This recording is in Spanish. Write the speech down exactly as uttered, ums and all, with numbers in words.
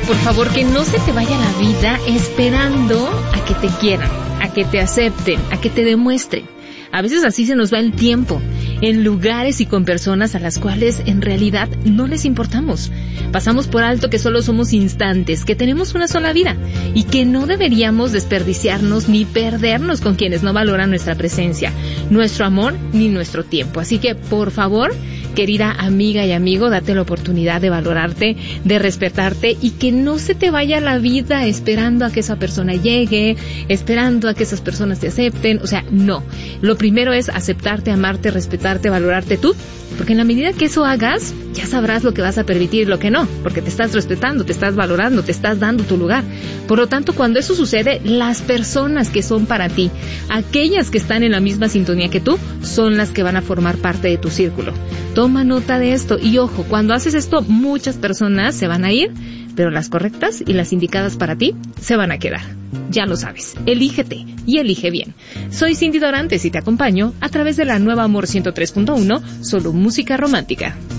por favor, que no se te vaya la vida esperando a que te quieran, a que te acepten, a que te demuestren. A veces así se nos va el tiempo, en lugares y con personas a las cuales en realidad no les importamos. Pasamos por alto que solo somos instantes, que tenemos una sola vida y que no deberíamos desperdiciarnos ni perdernos con quienes no valoran nuestra presencia, nuestro amor ni nuestro tiempo. Así que, por favor, querida amiga y amigo, date la oportunidad de valorarte, de respetarte y que no se te vaya la vida esperando a que esa persona llegue, esperando a que esas personas te acepten. O sea, no. Lo primero es aceptarte, amarte, respetarte, valorarte tú, porque en la medida que eso hagas, ya sabrás lo que vas a permitir y lo que no, porque te estás respetando, te estás valorando, te estás dando tu lugar. Por lo tanto, cuando eso sucede, las personas que son para ti, aquellas que están en la misma sintonía que tú, son las que van a formar parte de tu círculo. Toma nota de esto y ojo, cuando haces esto, muchas personas se van a ir, pero las correctas y las indicadas para ti se van a quedar. Ya lo sabes, elígete y elige bien. Soy Cindy Dorantes y te acompaño a través de la Nueva Amor ciento tres punto uno, solo música romántica.